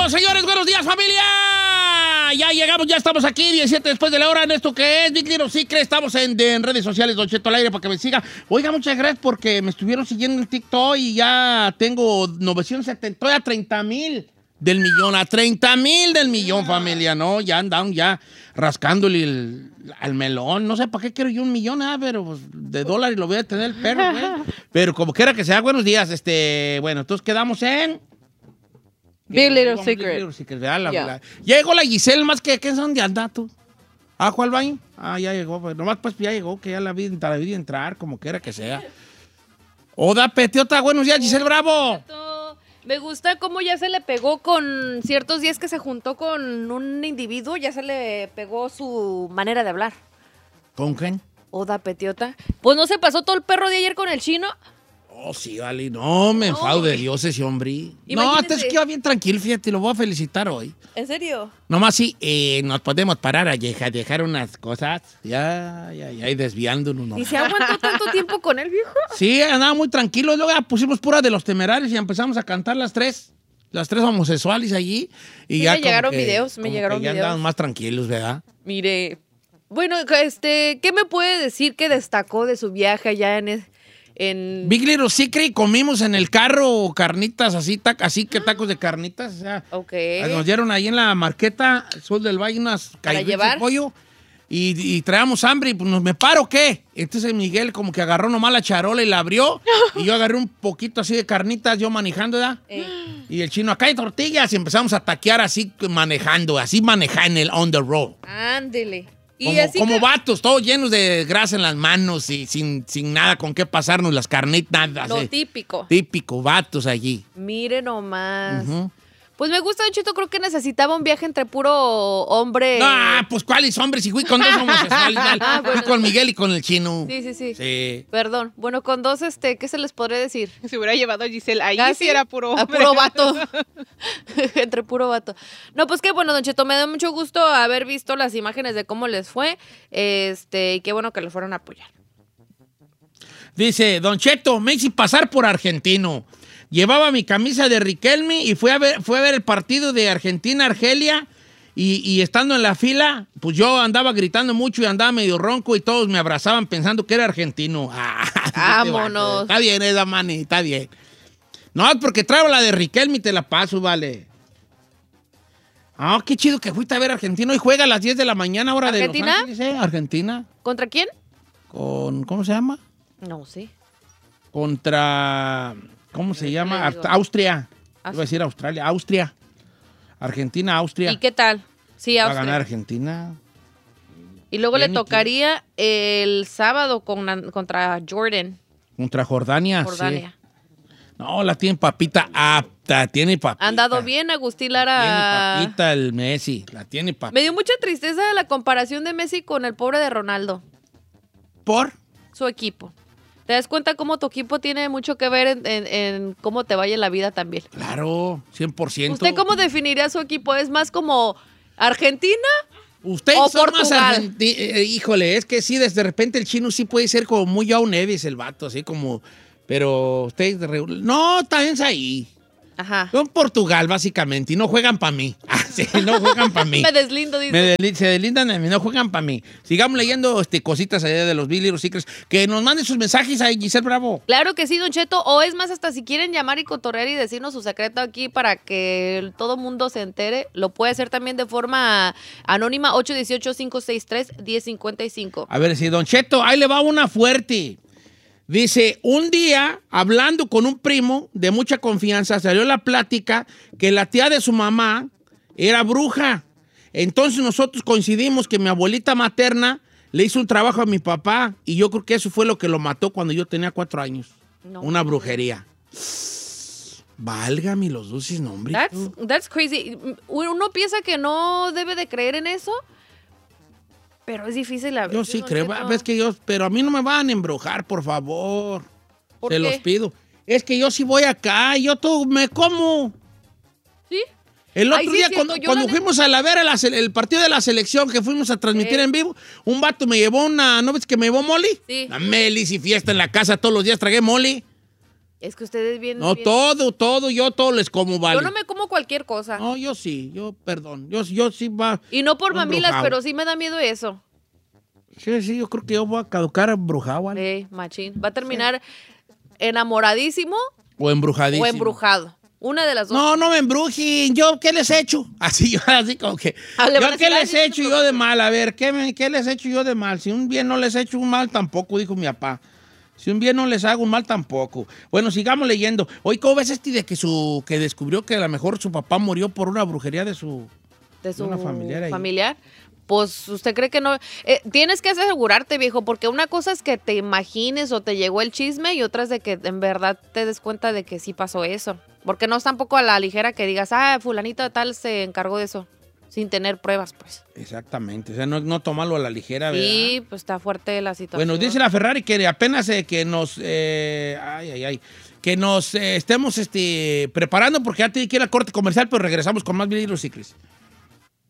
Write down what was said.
Bueno, señores, buenos días, familia. Ya llegamos, ya estamos aquí, 17 después de la hora en esto que es Big Little Secret. Estamos en redes sociales, Don Cheto al aire, para que me siga. Oiga, muchas gracias porque me estuvieron siguiendo en TikTok y ya tengo 970, estoy a 30,000 del millón, a 30,000 del millón, familia, ¿no? Ya andan ya rascándole al melón. No sé para qué quiero yo 1,000,000, pero pues, de dólares lo voy a tener el perro, güey. Pero como quiera que sea, buenos días. Bueno, entonces quedamos en... Big Little Secret. Llegó la Giselle, más que ¿qué son de anda tú? ¿Cuál baño? Ya llegó, pues nomás pues ya llegó, que ya la vi entrar, como quiera que sea. Oda Petiota, buenos días, Giselle Bravo. Me gusta cómo ya se le pegó con ciertos días que se juntó con un individuo, ya se le pegó su manera de hablar. ¿Con quién? Oda Petiota. Pues no se pasó todo el perro de ayer con el chino. Oh, sí, vale. No, me enfado de Dios ese hombre. Imagínense. No, antes que iba bien tranquilo, fíjate, lo voy a felicitar hoy. ¿En serio? Nomás sí, nos podemos parar a dejar unas cosas. Ya, y desviándonos. ¿No? ¿Y se aguantó tanto tiempo con el viejo? Sí, andaba muy tranquilo. Luego ya pusimos pura de los Temerarios y empezamos a cantar las tres homosexuales allí. Y sí, ya me llegaron videos, ya andaban más tranquilos, ¿verdad? Mire, bueno, ¿qué me puede decir que destacó de su viaje allá en Big Little Secret? Comimos en el carro carnitas así que tacos de carnitas, o sea, nos dieron ahí en la marqueta Sol del Valle unas caídas de pollo y traíamos hambre y pues me paro, ¿qué? Entonces Miguel como que agarró nomás la charola y la abrió y yo agarré un poquito así de carnitas, yo manejando, ¿verdad? Y el chino, acá hay tortillas y empezamos a taquear así manejando en el on the road. Ándele. Como vatos, todos llenos de grasa en las manos y sin nada con qué pasarnos las carnitas. Lo típico. Típico, vatos allí. Mire nomás. Pues me gusta, Don Cheto, creo que necesitaba un viaje entre puro hombre. Pues ¿cuáles hombres? Si fui con dos homosexuales. Bueno. Fui con Miguel y con el chino. Sí. Perdón. Bueno, con dos, ¿qué se les podría decir? Se hubiera llevado a Giselle. Ahí sí era puro hombre. A puro vato. Entre puro vato. No, pues qué bueno, Don Cheto. Me da mucho gusto haber visto las imágenes de cómo les fue. Y qué bueno que los fueron a apoyar. Dice, Don Cheto, me hice pasar por argentino. Llevaba mi camisa de Riquelme y fue a ver el partido de Argentina-Argelia y estando en la fila, pues yo andaba gritando mucho y andaba medio ronco y todos me abrazaban pensando que era argentino. ¡Vámonos! Está bien esa, mani, está bien. No, porque traigo la de Riquelme y te la paso, vale. Qué chido que fuiste a ver Argentino y juega a las 10 de la mañana, hora de Los Ángeles, Argentina. ¿Contra quién? ¿Cómo se llama? No sé. Contra... ¿Cómo se llama? Austria. Iba a decir Australia. Austria. Argentina, Austria. ¿Y qué tal? Sí, Austria. Va a ganar Argentina. Y luego le tocaría el sábado contra Jordan. Contra Jordania. Sí. No, la tiene papita apta. Tiene papita. Ha andado bien Agustín Lara. Tiene papita el Messi. La tiene papita. Me dio mucha tristeza la comparación de Messi con el pobre de Ronaldo. ¿Por? Su equipo. ¿Te das cuenta cómo tu equipo tiene mucho que ver en cómo te vaya en la vida también? Claro, 100%. ¿Usted cómo definiría su equipo? ¿Es más como Argentina Usted o son Portugal? Más argentino. Híjole, es que sí, desde repente el chino sí puede ser como muy Joao Neves, el vato, así como... Pero usted... No, también es ahí. Ajá. Son Portugal, básicamente, y no juegan para mí. Sí, no juegan para mí. Me deslindo, dice. Se deslindan de mí, no juegan para mí. Sigamos leyendo cositas allá de los Big Little Secrets. Que nos manden sus mensajes a Giselle Bravo. Claro que sí, Don Cheto. O es más, hasta si quieren llamar y cotorrear y decirnos su secreto aquí para que todo mundo se entere, lo puede hacer también de forma anónima, 818-563-1055. A ver, si Don Cheto, ahí le va una fuerte. Dice, un día, hablando con un primo de mucha confianza, salió la plática que la tía de su mamá era bruja. Entonces nosotros coincidimos que mi abuelita materna le hizo un trabajo a mi papá y yo creo que eso fue lo que lo mató cuando yo tenía 4 años. No. Una brujería. Válgame los dulces nombres. That's crazy. Uno piensa que no debe de creer en eso, pero es difícil a veces. Yo sí creo, pero a mí no me van a embrujar, por favor. Se los pido. Es que yo sí voy acá, yo todo me como. ¿Sí? El otro día, cuando fuimos a ver el partido de la selección que fuimos a transmitir en vivo, un vato me llevó ¿no ves que me llevó Molly? Sí. La Melis y fiesta en la casa todos los días, tragué Molly. Es que ustedes bien... No, bien... yo todo les como, vale. Yo no me como cualquier cosa. No, yo sí, perdón. Yo sí va. Y no por mamilas, pero sí me da miedo eso. Sí, yo creo que yo voy a caducar embrujado, ¿vale? Machín. Va a terminar enamoradísimo. O embrujadísimo. O embrujado. Una de las dos. No me embrujen. ¿Yo qué les he hecho? Así como que... ¿Yo qué les he hecho yo de mal? A ver, ¿qué les he hecho yo de mal? Si un bien no les he hecho un mal, tampoco, dijo mi papá. Si un bien no les hago un mal, tampoco. Bueno, sigamos leyendo. Hoy, ¿cómo ves de que descubrió que a lo mejor su papá murió por una brujería de una familiar? Pues, ¿usted cree que no? Tienes que asegurarte, viejo, porque una cosa es que te imagines o te llegó el chisme y otra es de que en verdad te des cuenta de que sí pasó eso. Porque no es tampoco a la ligera que digas, fulanito de tal se encargó de eso, sin tener pruebas, pues. Exactamente, o sea, no tomarlo a la ligera, ¿verdad? Sí, pues está fuerte la situación. Bueno, dice la Ferrari que apenas que nos... que nos estemos preparando porque ya tiene que ir al corte comercial, pero regresamos con más Billy y los Secrets.